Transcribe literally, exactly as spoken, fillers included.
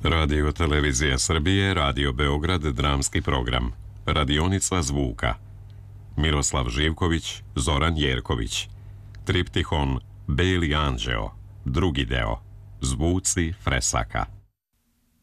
Radio Televizija Srbije, Radio Beograd, dramski program. Radionica zvuka. Miroslav Živković, Zoran Jerković. Triptihon Beli anđeo, drugi deo. Zvuci Fresaka.